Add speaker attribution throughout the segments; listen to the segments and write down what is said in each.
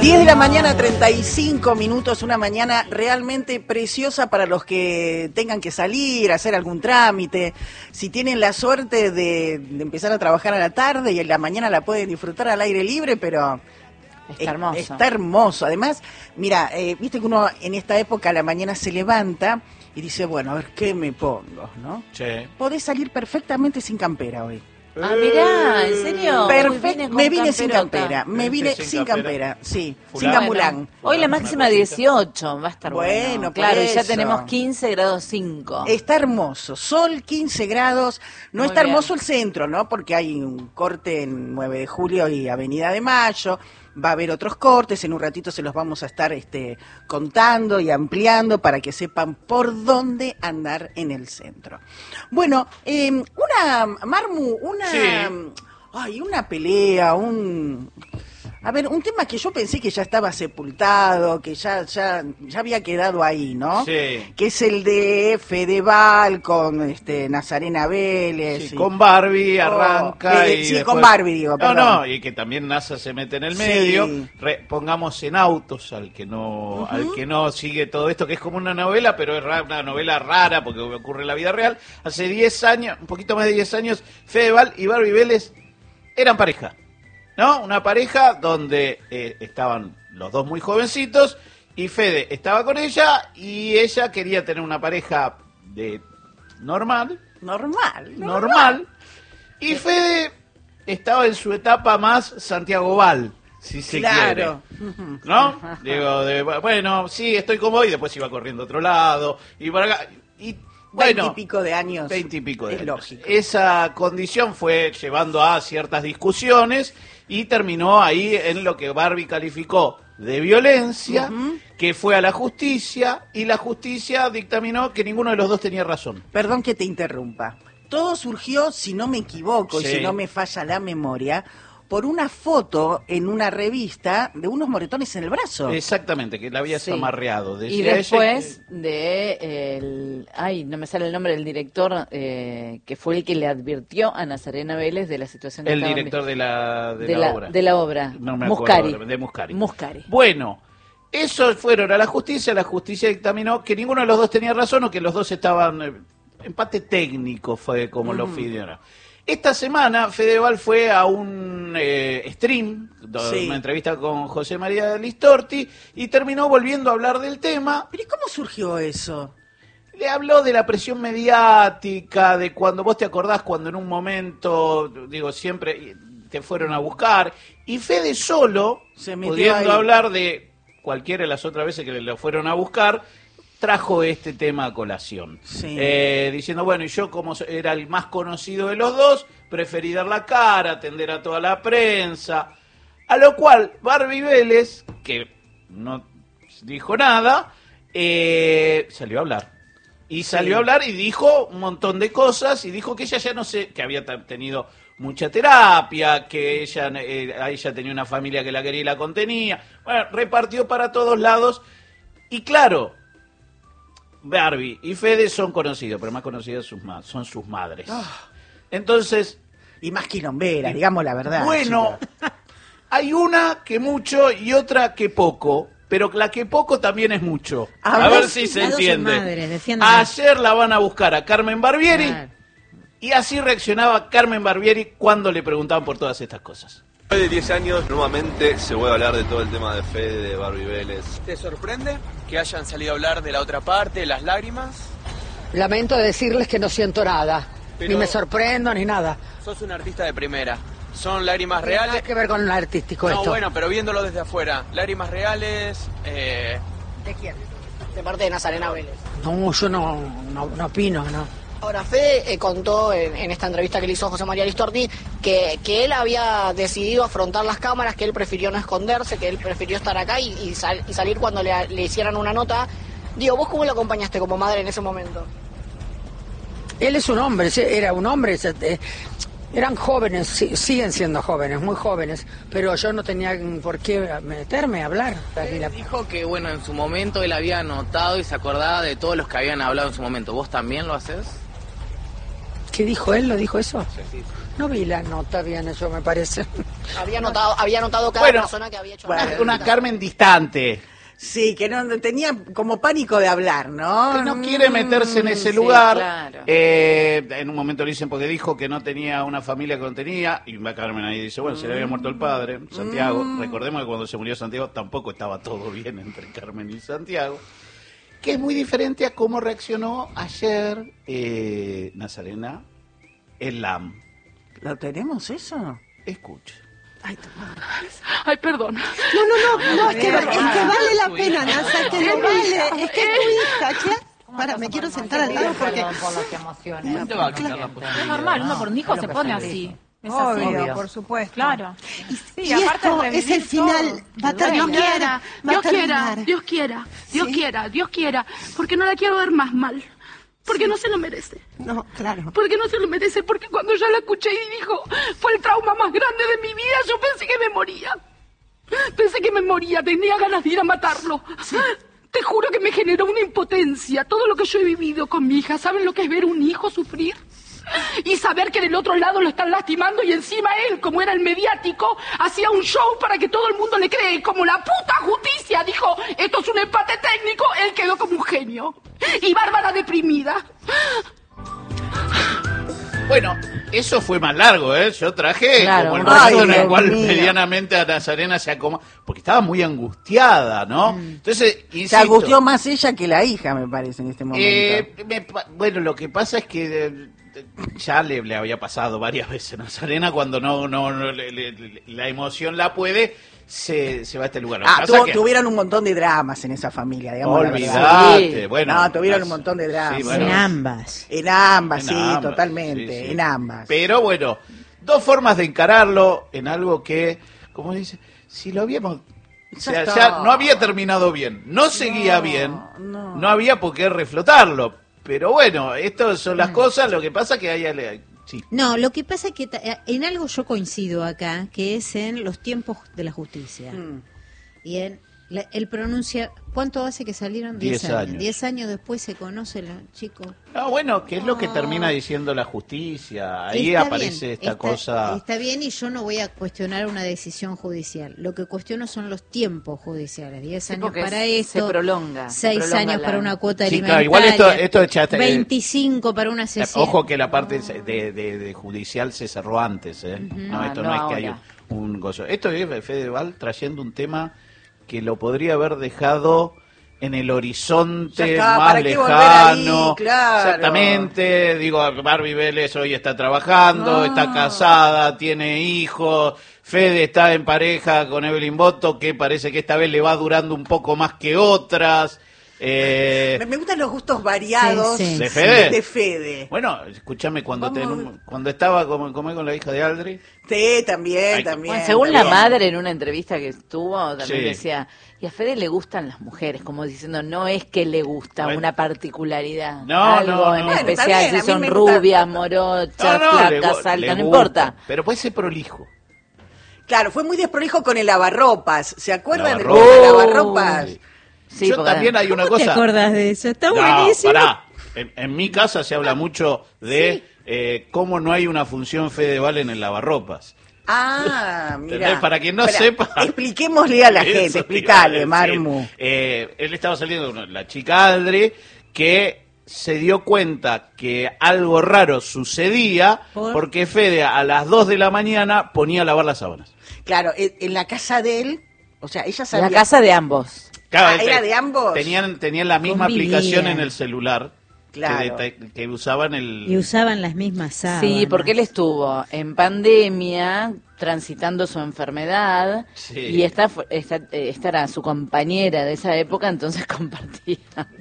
Speaker 1: 10 de la mañana, 35 minutos, una mañana realmente preciosa para los que tengan que salir, hacer algún trámite. Si tienen la suerte de empezar a trabajar a la tarde y en la mañana la pueden disfrutar al aire libre, pero
Speaker 2: está hermoso.
Speaker 1: Está hermoso. Además, mira, viste que uno en esta época a la mañana se levanta y dice, bueno, a ver, ¿qué me pongo? ¿No?
Speaker 3: Sí.
Speaker 1: Podés salir perfectamente sin campera hoy.
Speaker 2: Ah, mirá, ¿en serio?
Speaker 1: Perfecto, me vine sin campera, me vine sin campera, sí, sin gambulán.
Speaker 2: Hoy la máxima 18, va a estar
Speaker 1: bueno.
Speaker 2: Claro,
Speaker 1: por
Speaker 2: ya
Speaker 1: eso.
Speaker 2: tenemos 15 grados 5.
Speaker 1: Está hermoso, sol 15 grados, no
Speaker 2: Muy
Speaker 1: está
Speaker 2: bien.
Speaker 1: hermoso el centro, ¿no? Porque hay un corte en 9 de julio y Avenida de Mayo, va a haber otros cortes, en un ratito se los vamos a estar contando y ampliando para que sepan por dónde andar en el centro. Bueno,
Speaker 3: Sí.
Speaker 1: una pelea, a ver, un tema que yo pensé que ya estaba sepultado, que ya había quedado ahí, ¿no?
Speaker 3: Sí.
Speaker 1: Que es el de Fedeval con Nazarena Vélez.
Speaker 3: Sí, con Barbie arranca y
Speaker 1: sí,
Speaker 3: después...
Speaker 1: con Barbie digo, perdón.
Speaker 3: No, y que también NASA se mete en el medio.
Speaker 1: Sí.
Speaker 3: Pongamos en autos al que no sigue todo esto, que es como una novela, pero es una novela rara porque ocurre en la vida real. Hace 10 años, un poquito más de 10 años, Fedeval y Barbie Vélez eran pareja, ¿no? Una pareja donde estaban los dos muy jovencitos y Fede estaba con ella y ella quería tener una pareja normal. Y Fede estaba en su etapa más Santiago Val, si se quiere. ¿No? Digo, bueno, sí, estoy como hoy, después iba corriendo a otro lado y por acá. Y bueno,
Speaker 1: 20 y pico de años.
Speaker 3: 20 y pico de
Speaker 1: es
Speaker 3: años.
Speaker 1: lógico.
Speaker 3: Esa condición fue llevando a ciertas discusiones y terminó ahí en lo que Barbie calificó de violencia, que fue a la justicia, y la justicia dictaminó que ninguno de los dos tenía razón.
Speaker 1: Perdón que te interrumpa. Todo surgió, si no me equivoco y
Speaker 3: Sí.
Speaker 1: si no me falla la memoria, por una foto en una revista de unos moretones en el brazo.
Speaker 3: Exactamente, que la habías
Speaker 2: Sí.
Speaker 3: amarreado.
Speaker 2: Y
Speaker 3: Decía
Speaker 2: después
Speaker 3: ella
Speaker 2: no me sale el nombre del director, que fue el que le advirtió a Nazarena Vélez de la situación que
Speaker 3: el
Speaker 2: estaban
Speaker 3: director de la obra.
Speaker 2: de la obra.
Speaker 3: No me
Speaker 2: Muscari.
Speaker 3: acuerdo, de Muscari.
Speaker 2: Muscari.
Speaker 3: Bueno, esos fueron a la justicia dictaminó que ninguno de los dos tenía razón o que los dos estaban... empate técnico fue como lo pidieron. Esta semana Fedeval fue a un stream,
Speaker 1: Sí.
Speaker 3: una entrevista con José María Listorti, y terminó volviendo a hablar del tema.
Speaker 1: ¿Pero y cómo surgió eso?
Speaker 3: Le habló de la presión mediática, de cuando vos te acordás cuando en un momento, digo, siempre te fueron a buscar, y Fede solo,
Speaker 1: Se metió
Speaker 3: pudiendo
Speaker 1: ahí.
Speaker 3: hablar de cualquiera de las otras veces que lo fueron a buscar, trajo este tema a colación.
Speaker 1: Sí.
Speaker 3: Diciendo, bueno, y yo como era el más conocido de los dos, preferí dar la cara, atender a toda la prensa, a lo cual Barbie Vélez, que no dijo nada, salió a hablar. Y salió a hablar y dijo un montón de cosas y dijo que ella ya que había tenido mucha terapia, que ella tenía una familia que la quería y la contenía. Bueno, repartió para todos lados. Y claro, Barbie y Fede son conocidos, pero más conocidas son sus madres. Entonces,
Speaker 1: Y más quilomberas, digamos la verdad.
Speaker 3: bueno,
Speaker 1: chicos.
Speaker 3: hay una que mucho y otra que poco, pero la que poco también es mucho.
Speaker 1: A
Speaker 3: A
Speaker 1: ver
Speaker 3: ver si se
Speaker 4: las dos son
Speaker 3: entiende.
Speaker 4: madres, defiéndame.
Speaker 3: Ayer la van a buscar a Carmen Barbieri
Speaker 4: Claro.
Speaker 3: y así reaccionaba Carmen Barbieri cuando le preguntaban por todas estas cosas.
Speaker 5: Después de 10 años, nuevamente se vuelve a hablar de todo el tema de Fede, de Barbie Vélez.
Speaker 6: ¿Te sorprende que hayan salido a hablar de la otra parte, las lágrimas?
Speaker 7: Lamento decirles que no siento nada,
Speaker 6: Pero-
Speaker 7: ni me sorprendo ni nada.
Speaker 6: Sos un artista de primera. ¿Son lágrimas
Speaker 7: No tiene
Speaker 6: reales?
Speaker 7: nada que ver con lo artístico
Speaker 6: No,
Speaker 7: esto.
Speaker 6: bueno, pero viéndolo desde afuera. Lágrimas reales,
Speaker 8: ¿De quién? De parte de Nazarena Vélez.
Speaker 7: No, yo no opino, no.
Speaker 8: Ahora, Fede contó en esta entrevista que le hizo José María Listorti que él había decidido afrontar las cámaras, que él prefirió no esconderse, que él prefirió estar acá y salir cuando le hicieran una nota. Digo, ¿vos cómo lo acompañaste como madre en ese momento?
Speaker 7: Él es un hombre, era un hombre, eran jóvenes, siguen siendo jóvenes, muy jóvenes, pero yo no tenía por qué meterme a hablar.
Speaker 9: Dijo que, bueno, en su momento él había notado y se acordaba de todos los que habían hablado en su momento. ¿Vos también lo haces?
Speaker 7: ¿Qué dijo él? ¿Lo dijo eso?
Speaker 9: Sí.
Speaker 7: No vi la nota bien, eso me parece.
Speaker 8: Había notado cada persona que había hecho
Speaker 3: una Carmen distante.
Speaker 1: Sí, que no tenía como pánico de hablar, ¿no?
Speaker 3: Que no quiere meterse en ese lugar. Claro. En un momento le dicen porque dijo que no tenía una familia que no tenía. Y va Carmen ahí y dice, bueno, se le había muerto el padre, Santiago. Recordemos que cuando se murió Santiago tampoco estaba todo bien entre Carmen y Santiago. Que es muy diferente a cómo reaccionó ayer Nazarena Elam.
Speaker 1: ¿Lo tenemos eso?
Speaker 3: Escucha.
Speaker 4: Ay, perdón.
Speaker 10: No, es que vale la pena, Nasa, que no vale. Es que es tu hija, me quiero sentar al lado porque...
Speaker 11: Por las emociones.
Speaker 4: No te va a quitar la posibilidad. Es normal, uno por un hijo se pone así. Es
Speaker 10: obvio,
Speaker 4: así.
Speaker 10: por supuesto.
Speaker 4: Claro.
Speaker 10: Y esto es el final. Va a terminar.
Speaker 4: Dios quiera. Porque no la quiero ver más mal. Porque no se lo merece.
Speaker 10: No, claro.
Speaker 4: Porque no se lo merece, porque cuando yo la escuché y dijo, fue el trauma más grande de mi vida, yo pensé que me moría. Tenía ganas de ir a matarlo. Sí. Te juro que me generó una impotencia. Todo lo que yo he vivido con mi hija, ¿saben lo que es ver un hijo sufrir? Y saber que del otro lado lo están lastimando y encima él, como era el mediático, hacía un show para que todo el mundo le cree. Como la puta justicia dijo, esto es un empate técnico, él quedó como un genio. Y Bárbara deprimida.
Speaker 3: Bueno, eso fue más largo, ¿eh? Yo traje como el resto en el cual medianamente a Nazarena se acomoda, porque estaba muy angustiada, ¿no? Entonces, insisto,
Speaker 1: se angustió más ella que la hija, me parece, en este momento.
Speaker 3: Bueno, lo que pasa es que ya le había pasado varias veces a Nazarena cuando la emoción la puede, se va a este lugar.
Speaker 1: Tuvieron un montón de dramas en esa familia, digamos.
Speaker 3: Olvídate,
Speaker 1: sí.
Speaker 3: Bueno.
Speaker 1: No, tuvieron un montón de dramas.
Speaker 11: Sí, bueno. En ambas,
Speaker 1: totalmente, sí. En ambas.
Speaker 3: Pero bueno, dos formas de encararlo en algo que, como dice, si lo habíamos... O sea, ya no había terminado bien, no seguía bien, no había por qué reflotarlo. Pero bueno, estas son las cosas, lo que pasa que hay... Sí.
Speaker 11: No, lo que pasa es que en algo yo coincido acá, que es en los tiempos de la justicia. Y en él pronuncia... ¿Cuánto hace que salieron?
Speaker 3: 10 años.
Speaker 11: 10 años después se conoce el chico.
Speaker 3: Ah, bueno, ¿qué es lo que termina diciendo la justicia? Ahí
Speaker 11: está
Speaker 3: aparece
Speaker 11: bien,
Speaker 3: esta cosa...
Speaker 11: Está bien, y yo no voy a cuestionar una decisión judicial. Lo que cuestiono son los tiempos judiciales. 10 años para esto.
Speaker 2: Se prolonga.
Speaker 11: 6 años para una cuota
Speaker 3: Claro,
Speaker 11: alimentaria.
Speaker 3: igual esto ya
Speaker 11: 25 para una sesión.
Speaker 3: Ojo que la parte de judicial se cerró antes, ¿eh? No, esto no es que hay un gozo. Esto es Fedeval trayendo un tema que lo podría haber dejado en el horizonte más lejano.
Speaker 1: Ahí, claro.
Speaker 3: Exactamente, digo, Barbie Vélez hoy está trabajando, está casada, tiene hijos, Fede está en pareja con Evelyn Boto, que parece que esta vez le va durando un poco más que otras.
Speaker 1: Me gustan los gustos variados
Speaker 3: ¿De Fede?
Speaker 1: De Fede.
Speaker 3: Bueno, escúchame, cuando estaba con la hija de Aldri.
Speaker 1: Sí, también.
Speaker 2: Bueno, según la madre en una entrevista que estuvo, también decía, y a Fede le gustan las mujeres, como diciendo, no es que le gusta una particularidad, algo en especial, si son rubias, morochas, flacas, altas, no importa.
Speaker 3: Pero puede ser prolijo.
Speaker 1: Claro, fue muy desprolijo con el lavarropas. ¿Se acuerdan del lavarropas?
Speaker 3: Sí, yo también hay una cosa.
Speaker 11: ¿Te acordás de eso? Está buenísimo.
Speaker 3: Pará. En mi casa se habla mucho de cómo no hay una función Fedeval en el lavarropas.
Speaker 1: Ah, mira.
Speaker 3: Para quien no sepa.
Speaker 1: Expliquémosle a la gente, explícale, Marmu.
Speaker 3: Él estaba saliendo con la chica Aldri, que se dio cuenta que algo raro sucedía porque Fede a las 2 de la mañana ponía a lavar las sábanas.
Speaker 1: Claro, en la casa de él, o sea, ella sabía.
Speaker 2: En la casa de ambos.
Speaker 3: Claro,
Speaker 1: ¿era de ambos?
Speaker 3: Tenían la misma aplicación en el celular.
Speaker 1: Claro.
Speaker 3: Que usaban
Speaker 11: Y usaban las mismas sábanas.
Speaker 2: Sí, porque él estuvo en pandemia transitando su enfermedad y esta era su compañera de esa época, entonces compartían.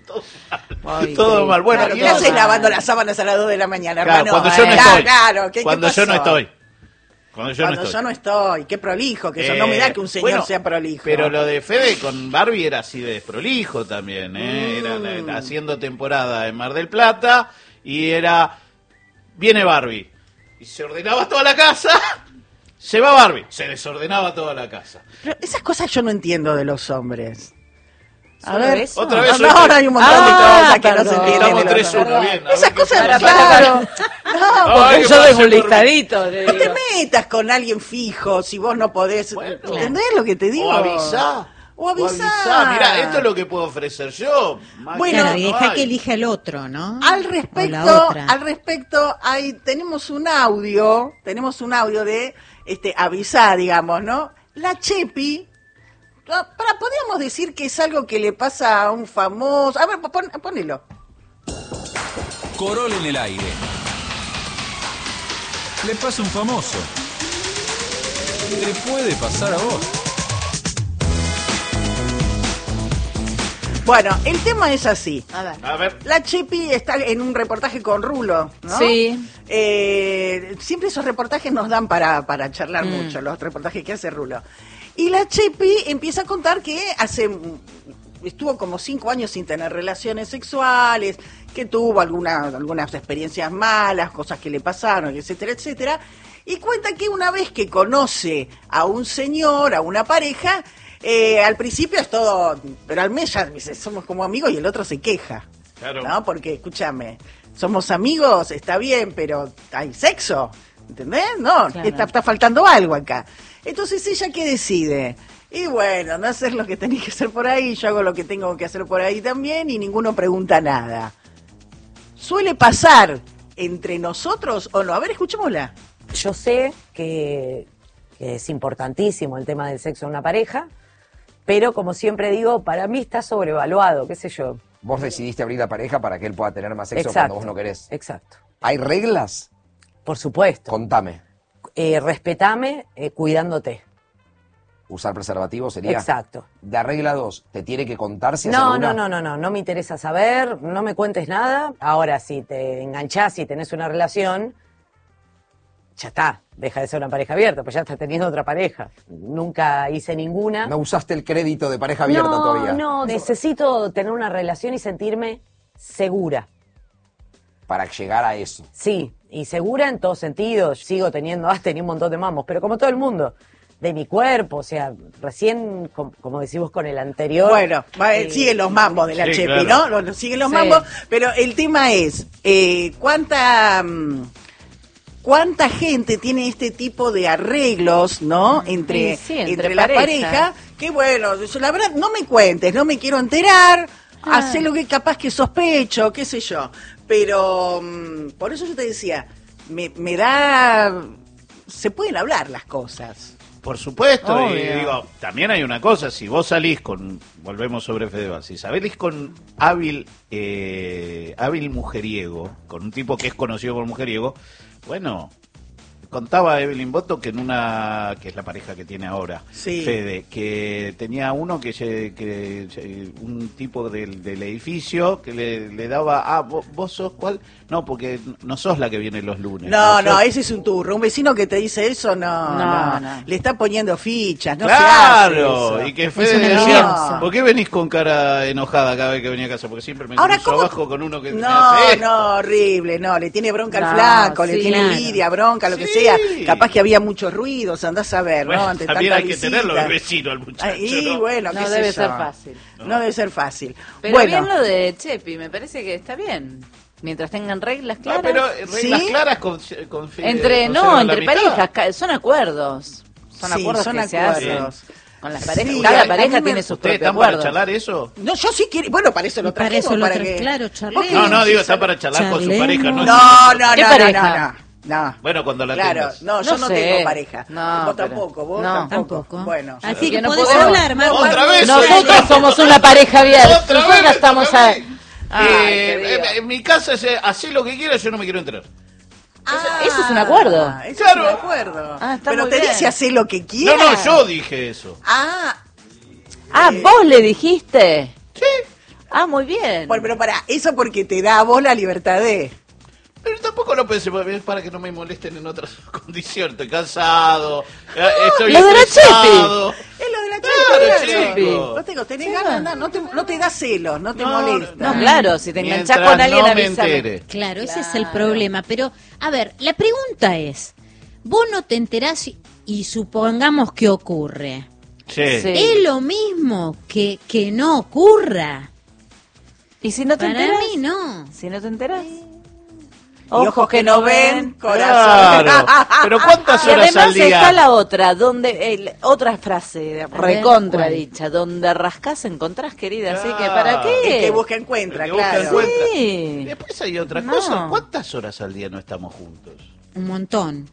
Speaker 3: Todo mal. Bueno,
Speaker 1: claro, ¿qué haces lavando las sábanas a las 2 de la mañana,
Speaker 3: claro,
Speaker 1: hermano?
Speaker 3: Cuando yo no estoy.
Speaker 1: Claro,
Speaker 3: cuando yo no estoy. Cuando
Speaker 1: yo no estoy, qué prolijo, que eso no me da que un señor sea prolijo.
Speaker 3: Pero lo de Fede con Barbie era así de desprolijo también, Era haciendo temporada en Mar del Plata y viene Barbie y se ordenaba toda la casa, se va Barbie, se desordenaba toda la casa.
Speaker 1: Pero esas cosas yo no entiendo de los hombres.
Speaker 2: A ver,
Speaker 3: otra vez.
Speaker 1: No, hay un montón de cosas que no se entienden.
Speaker 3: Estamos 3-1, bien.
Speaker 1: Esas cosas, claro.
Speaker 2: porque yo tengo un listadito.
Speaker 1: No te metas con alguien fijo si vos no podés. Bueno, ¿entendés lo que te digo?
Speaker 3: O avisá. Mirá, esto es lo que puedo ofrecer yo.
Speaker 11: Bueno, claro, y deja que elija el otro, ¿no?
Speaker 1: Al respecto, ahí tenemos un audio de avisá, digamos, ¿no? La Chepi, podríamos decir que es algo que le pasa a un famoso. A ver, ponelo.
Speaker 12: Corol en el aire. Le pasa a un famoso. Te puede pasar a vos.
Speaker 1: Bueno, el tema es así.
Speaker 2: A ver.
Speaker 1: La Chepi está en un reportaje con Rulo, ¿no?
Speaker 2: Sí.
Speaker 1: Siempre esos reportajes nos dan para charlar mucho, los reportajes que hace Rulo. Y la Chepi empieza a contar que estuvo como 5 años sin tener relaciones sexuales, que tuvo algunas experiencias malas, cosas que le pasaron, etcétera, etcétera. Y cuenta que una vez que conoce a un señor, a una pareja, al principio es todo, pero al mes ya dice, somos como amigos y el otro se queja.
Speaker 3: Claro.
Speaker 1: ¿No? Porque, escúchame, somos amigos, está bien, pero hay sexo, ¿entendés? No,
Speaker 2: claro.
Speaker 1: está faltando algo acá. Entonces, ¿ella qué decide? Y bueno, no hacer lo que tenés que hacer por ahí, yo hago lo que tengo que hacer por ahí también y ninguno pregunta nada. ¿Suele pasar entre nosotros o no? A ver, escuchémosla.
Speaker 13: Yo sé que es importantísimo el tema del sexo en una pareja, pero como siempre digo, para mí está sobrevaluado, qué sé yo.
Speaker 14: Vos decidiste abrir la pareja para que él pueda tener más sexo.
Speaker 13: Exacto,
Speaker 14: cuando vos no querés.
Speaker 13: Exacto.
Speaker 14: ¿Hay reglas?
Speaker 13: Por supuesto.
Speaker 14: Contame.
Speaker 13: Respetame cuidándote.
Speaker 14: ¿Usar preservativo sería?
Speaker 13: Exacto.
Speaker 14: De regla 2, ¿te tiene que contar si hace alguna?
Speaker 13: No me interesa saber, no me cuentes nada. Ahora, si te enganchás y tenés una relación, ya está, deja de ser una pareja abierta, pues ya estás teniendo otra pareja. Nunca hice ninguna.
Speaker 14: ¿No usaste el crédito de pareja abierta todavía?
Speaker 13: No, necesito tener una relación y sentirme segura.
Speaker 14: Para llegar a eso.
Speaker 13: Sí, y segura en todos sentidos. Sigo teniendo un montón de mamos, pero como todo el mundo, de mi cuerpo, o sea, recién, como decimos con el anterior...
Speaker 1: Bueno, siguen los mambos de la Chepi, claro. ¿No? Siguen los mambos, pero el tema es, ¿cuánta gente tiene este tipo de arreglos, ¿no? Entre la pareja, que bueno, la verdad, no me cuentes, no me quiero enterar, hacé lo que capaz que sospecho, qué sé yo. Pero por eso yo te decía, me da... Se pueden hablar las cosas.
Speaker 3: Por supuesto, y digo, también hay una cosa, si vos salís volvemos sobre Fedeval, si salís con hábil mujeriego, con un tipo que es conocido por mujeriego, bueno, contaba Evelyn Boto que que es la pareja que tiene ahora, Fede, que tenía uno un tipo del edificio que le daba, ¿vos sos cuál? No, porque no sos la que viene los lunes.
Speaker 1: No, ese es un turro. Un vecino que te dice eso, no. Le está poniendo fichas, no
Speaker 3: claro,
Speaker 1: se hace eso.
Speaker 3: Y que Fede decía, ¿por qué venís con cara enojada cada vez que venía a casa? Porque siempre me cruzo abajo con uno que me hace esto.
Speaker 1: No, horrible, le tiene bronca al flaco, le tiene envidia, bronca, lo que sea. Capaz que había muchos ruidos, andás a ver,
Speaker 3: bueno,
Speaker 1: ¿no? Ante
Speaker 3: también hay
Speaker 1: visita.
Speaker 3: que tenerlo de vecino al muchacho,
Speaker 1: y bueno,
Speaker 2: no debe ser fácil.
Speaker 1: No debe ser fácil.
Speaker 2: Pero bien lo de Chepi, me parece que está bien. Mientras tengan reglas claras.
Speaker 3: Pero reglas claras con
Speaker 2: entre parejas, son acuerdos. Son acuerdos que se hacen. Con las parejas, cada pareja tiene sus propios
Speaker 3: ¿Están
Speaker 2: acuerdos.
Speaker 3: para charlar eso?
Speaker 1: No, yo sí quiero, bueno, para eso lo trajimos.
Speaker 11: Claro, charlemos.
Speaker 3: No, digo, está para charlar con su pareja.
Speaker 1: No.
Speaker 2: ¿Qué pareja?
Speaker 1: No.
Speaker 3: Bueno, cuando la
Speaker 1: tengas. No, yo no tengo pareja. Vos tampoco, vos tampoco. Bueno.
Speaker 11: Así que no podés hablar, Marco.
Speaker 3: Otra vez.
Speaker 2: Nosotros somos una pareja abierta. Nosotros estamos
Speaker 3: en mi casa hacé lo que quieras, yo no me quiero enterar.
Speaker 2: Eso es un acuerdo.
Speaker 1: Eso es un acuerdo. Pero te dice hacer lo que quieras.
Speaker 3: No, yo dije eso.
Speaker 2: ¿Vos le dijiste?
Speaker 3: Sí.
Speaker 2: Muy bien.
Speaker 1: Bueno, pero eso porque te da a vos la libertad de...
Speaker 3: Pero tampoco lo pensé, es para que no me molesten en otras condiciones. Estoy cansado, estoy estresado.
Speaker 1: Es lo de la
Speaker 3: Chepi.
Speaker 1: No tenés ganas, no te da celos, no te molesta.
Speaker 2: No, claro, si te enganchás con alguien, avísame.
Speaker 11: Claro, ese es el problema. Pero, a ver, la pregunta es, vos no te enterás y supongamos que ocurre.
Speaker 3: Sí.
Speaker 11: ¿Es lo mismo que no ocurra?
Speaker 2: ¿Y si no te enterás?
Speaker 11: Para mí no.
Speaker 2: Si no te enterás.
Speaker 1: Y ojos que no ven, corazón.
Speaker 3: Claro. Pero ¿cuántas
Speaker 2: Y
Speaker 3: horas
Speaker 2: además
Speaker 3: al día?
Speaker 2: está la otra, donde otra frase recontra dicha, donde rascás encontrás, querida, así que ¿para qué?
Speaker 1: El que busca encuentra,
Speaker 3: El que busca
Speaker 1: claro.
Speaker 3: encuentra.
Speaker 2: Sí.
Speaker 3: Después hay otra
Speaker 2: No.
Speaker 3: cosa. ¿Cuántas horas al día no estamos juntos?
Speaker 11: Un montón.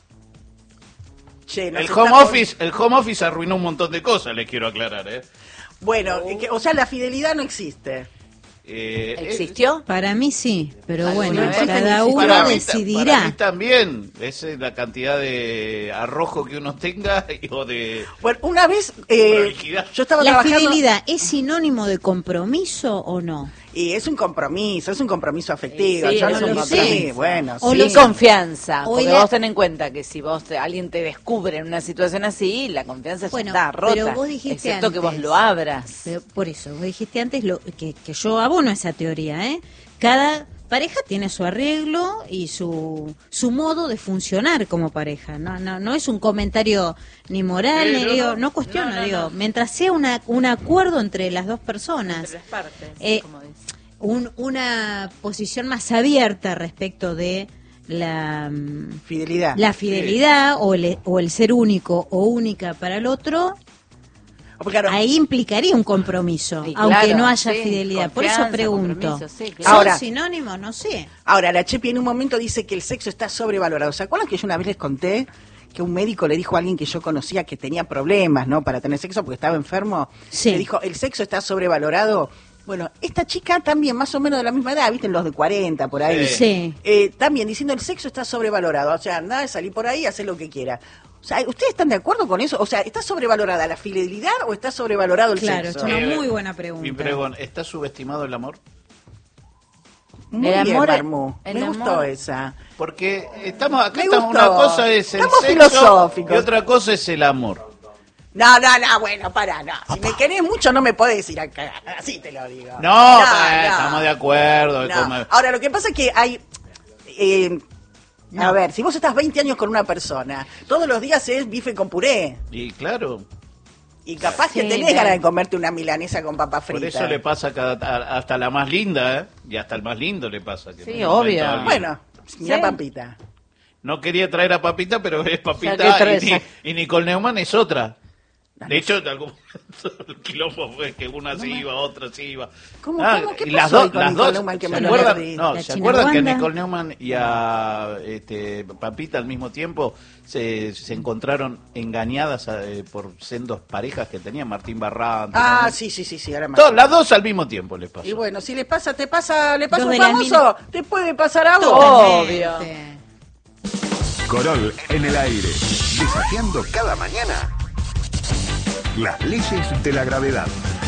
Speaker 1: Che, nos
Speaker 3: El
Speaker 1: estamos-
Speaker 3: home office arruinó un montón de cosas, les quiero aclarar, ¿eh?
Speaker 1: Bueno, o sea, la fidelidad no existe.
Speaker 2: ¿Existió?
Speaker 11: Para mí sí, pero
Speaker 2: Alguna
Speaker 11: bueno,
Speaker 2: vez.
Speaker 11: cada uno
Speaker 3: Para mí
Speaker 11: decidirá.
Speaker 3: también. Es la cantidad de arrojo que uno tenga o de...
Speaker 1: Bueno, una vez yo estaba
Speaker 11: ¿La
Speaker 1: trabajando...
Speaker 11: fidelidad es sinónimo de compromiso o no?
Speaker 1: Y es un compromiso afectivo.
Speaker 2: Sí,
Speaker 1: yo
Speaker 2: es
Speaker 1: no
Speaker 2: un
Speaker 1: lo
Speaker 2: compromiso.
Speaker 1: sé, bueno,
Speaker 2: O
Speaker 1: sí.
Speaker 2: la confianza,
Speaker 11: O
Speaker 2: porque
Speaker 11: la-
Speaker 2: vos ten en cuenta que si alguien te descubre en una situación así, la confianza ya
Speaker 11: Bueno,
Speaker 2: está rota,
Speaker 11: pero vos dijiste
Speaker 2: excepto que vos
Speaker 11: antes.
Speaker 2: lo abras.
Speaker 11: Pero por eso, vos dijiste antes que yo abono esa teoría, ¿eh? Cada pareja tiene su arreglo y su modo de funcionar como pareja. No es un comentario ni moral, ni no cuestiono, digo, mientras sea un acuerdo entre las dos personas.
Speaker 2: Entre las partes,
Speaker 11: Eh,
Speaker 2: como dice.
Speaker 11: Una posición más abierta respecto de la
Speaker 1: fidelidad,
Speaker 11: o el ser único o única para el otro. Ahí implicaría un compromiso,
Speaker 1: Sí,
Speaker 11: aunque
Speaker 1: claro,
Speaker 11: no haya
Speaker 1: sí,
Speaker 11: fidelidad. Por eso
Speaker 1: confianza,
Speaker 11: pregunto,
Speaker 1: compromiso, sí,
Speaker 11: ¿son
Speaker 1: claro. Ahora-
Speaker 11: sinónimos? No sé.
Speaker 1: Ahora, la Chepi en un momento dice que el sexo está sobrevalorado. ¿Se acuerdan que yo una vez les conté que un médico le dijo a alguien que yo conocía que tenía problemas, ¿no? Para tener sexo porque estaba enfermo.
Speaker 11: Sí.
Speaker 1: Le dijo, el sexo está sobrevalorado. Bueno, esta chica también, más o menos de la misma edad, ¿viste? Los de 40, por ahí.
Speaker 11: Sí.
Speaker 1: También diciendo el sexo está sobrevalorado. O sea, anda, salí por ahí, hacer lo que quiera. O sea, ¿ustedes están de acuerdo con eso? O sea, ¿está sobrevalorada la fidelidad o está sobrevalorado el
Speaker 11: Claro,
Speaker 1: sexo?
Speaker 11: es una muy buena pregunta.
Speaker 3: Mi pregón, ¿está subestimado el amor?
Speaker 1: Muy
Speaker 2: El
Speaker 1: bien,
Speaker 2: amor-
Speaker 1: Marmú.
Speaker 2: el
Speaker 1: Me
Speaker 2: amor-
Speaker 1: gustó esa.
Speaker 3: Porque acá
Speaker 1: Me
Speaker 3: estamos,
Speaker 1: gustó.
Speaker 3: una cosa es el
Speaker 1: Estamos
Speaker 3: sexo
Speaker 1: filosóficos.
Speaker 3: y otra cosa es el amor.
Speaker 1: No, bueno, pará, no. Si me querés mucho no me podés ir a cagar, así te lo digo.
Speaker 3: No, estamos de acuerdo.
Speaker 1: No.
Speaker 3: como-
Speaker 1: Ahora, lo que pasa es que hay... A ver, si vos estás 20 años con una persona, todos los días es bife con puré.
Speaker 3: Y claro,
Speaker 1: Y capaz que
Speaker 2: Sí,
Speaker 1: tenés
Speaker 2: claro.
Speaker 1: ganas de comerte una milanesa con papa frita.
Speaker 3: por eso le pasa hasta la más linda, ¿eh? Y hasta el más lindo le pasa. que
Speaker 2: Sí,
Speaker 3: en un momento
Speaker 2: obvio.
Speaker 3: alguien-
Speaker 1: Bueno, mira
Speaker 2: Sí.
Speaker 1: Pampita.
Speaker 3: No quería traer a Papita, pero es Papita
Speaker 2: Ya que traes
Speaker 3: y Nicole Neumann es otra. De hecho, en algún momento el quilombo fue que una se iba, otra se iba.
Speaker 1: ¿Cómo? ¿Qué
Speaker 3: y las
Speaker 1: pasó
Speaker 3: dos,
Speaker 1: con
Speaker 3: las
Speaker 1: Nicole
Speaker 3: dos,
Speaker 1: Neumann que
Speaker 3: ¿se
Speaker 1: me lo
Speaker 3: acuerdan?
Speaker 1: perdí?
Speaker 3: No,
Speaker 11: La
Speaker 3: ¿se
Speaker 11: China
Speaker 3: acuerdan que
Speaker 11: Wanda?
Speaker 3: Nicole Neumann y a Papita al mismo tiempo se encontraron engañadas por sendos parejas que tenían Martín Barrán?
Speaker 1: Ah, sí, ahora me
Speaker 3: Todas,
Speaker 1: acuerdo.
Speaker 3: las dos al mismo tiempo les pasó.
Speaker 1: Y bueno, si le pasa le pasa
Speaker 11: Dos
Speaker 1: un
Speaker 11: de las
Speaker 1: famoso, te puede pasar a vos.
Speaker 2: Obvio.
Speaker 15: Corol en el aire, desafiando cada mañana las leyes de la gravedad.